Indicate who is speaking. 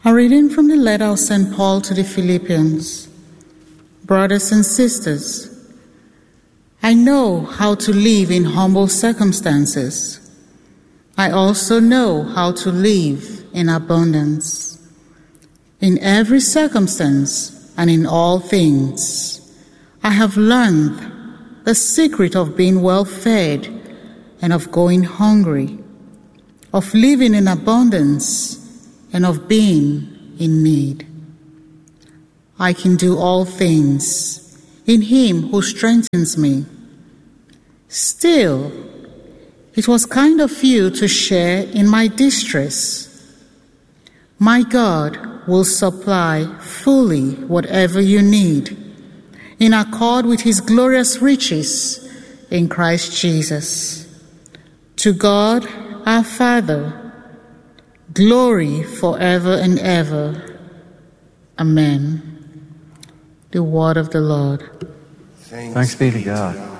Speaker 1: A reading from the letter of St. Paul to the Philippians. Brothers and sisters, I know how to live in humble circumstances. I also know how to live in abundance. In every circumstance and in all things, I have learned the secret of being well fed and of going hungry, of living in abundance and of being in need. I can do all things in Him who strengthens me. Still, it was kind of you to share in my distress. My God will supply fully whatever you need, in accord with His glorious riches in Christ Jesus. To God, our Father, glory forever and ever. Amen. The word of the Lord.
Speaker 2: Thanks be to God.